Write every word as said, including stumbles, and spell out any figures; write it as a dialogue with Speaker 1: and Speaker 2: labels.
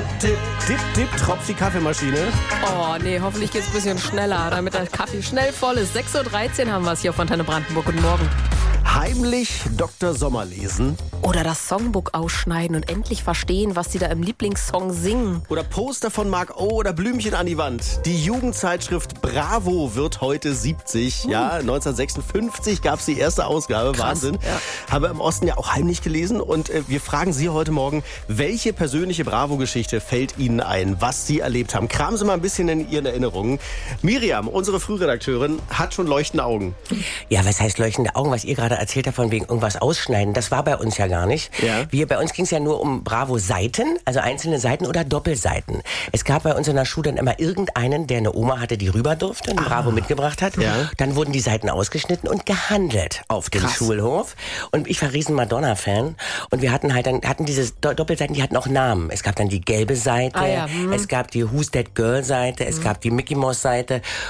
Speaker 1: Tipp, Tipp, Tipp, Tipp, tropft die Kaffeemaschine.
Speaker 2: Oh, nee, hoffentlich geht's ein bisschen schneller, damit der Kaffee schnell voll ist. sechs Uhr dreizehn haben wir es hier auf Fontane Brandenburg. Guten Morgen.
Speaker 1: Heimlich Doktor Sommer lesen.
Speaker 2: Oder das Songbook ausschneiden und endlich verstehen, was sie da im Lieblingssong singen.
Speaker 1: Oder Poster von Mark O. oder Blümchen an die Wand. Die Jugendzeitschrift Bravo wird heute siebzig. Ja, neunzehnhundertsechsundfünfzig gab es die erste Ausgabe.
Speaker 2: Krass,
Speaker 1: Wahnsinn.
Speaker 2: ja.
Speaker 1: Habe im Osten ja auch heimlich gelesen. Und äh, wir fragen Sie heute Morgen, welche persönliche Bravo-Geschichte fällt Ihnen ein, was Sie erlebt haben? Kramen Sie mal ein bisschen in Ihren Erinnerungen. Miriam, unsere Frühredakteurin, hat schon leuchtende Augen.
Speaker 3: Ja, was heißt leuchtende Augen, was ihr gerade erzählt habt, von wegen irgendwas ausschneiden? Das war bei uns ja gar nicht.
Speaker 1: Ja.
Speaker 3: Wir, bei uns ging es ja nur um Bravo-Seiten, also einzelne Seiten oder Doppelseiten. Es gab bei uns in der Schule dann immer irgendeinen, der eine Oma hatte, die rüber durfte und ah. Bravo mitgebracht hat.
Speaker 1: Ja.
Speaker 3: Dann wurden die Seiten ausgeschnitten und gehandelt auf dem
Speaker 1: Krass.
Speaker 3: Schulhof. Und ich war riesen Madonna-Fan. Und wir hatten halt dann, hatten diese Do- Doppelseiten, die hatten auch Namen. Es gab dann die gelbe Seite,
Speaker 2: Ah, ja. hm.
Speaker 3: es gab die Who's That Girl-Seite, es
Speaker 2: hm.
Speaker 3: gab die Mickey Mouse-Seite.